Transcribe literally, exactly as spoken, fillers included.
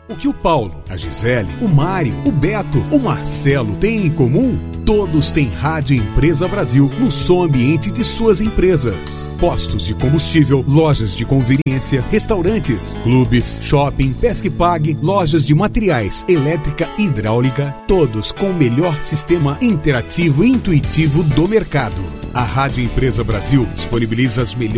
O que o Paulo, a Gisele, o Mário, o Beto, o Marcelo têm em comum? Todos têm Rádio Empresa Brasil no som ambiente de suas empresas. Postos de combustível, lojas de conveniência, restaurantes, clubes, shopping, pesca e pague, lojas de materiais, elétrica e hidráulica, todos com o melhor sistema interativo e intuitivo do mercado. A Rádio Empresa Brasil disponibiliza as melhores